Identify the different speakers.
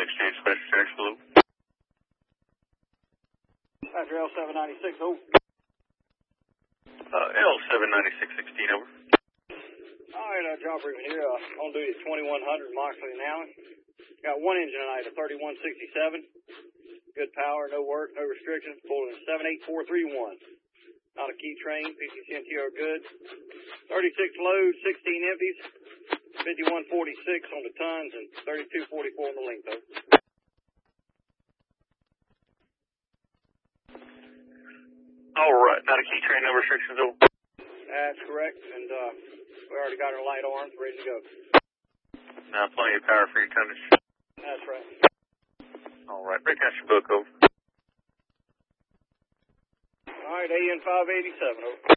Speaker 1: exchange special search, blue.
Speaker 2: After L796, over.
Speaker 1: L79616, over.
Speaker 2: Alright, job briefing here. On duty at 2100 Moxley and Allen. Got one engine tonight, a 3167. Good power, no work, no restrictions. Pulling 78431. Not a key train, PCCNT are good. 36 loads, 16 empties. 5146 on the tons and 3244 on the length, though.
Speaker 1: All right, not a key train, no restrictions, over.
Speaker 2: That's correct, and we already got our light arms ready to go.
Speaker 1: Now plenty of power for your tonnage.
Speaker 2: That's right.
Speaker 1: All right, break out your book, over.
Speaker 2: All right, AN 587, over.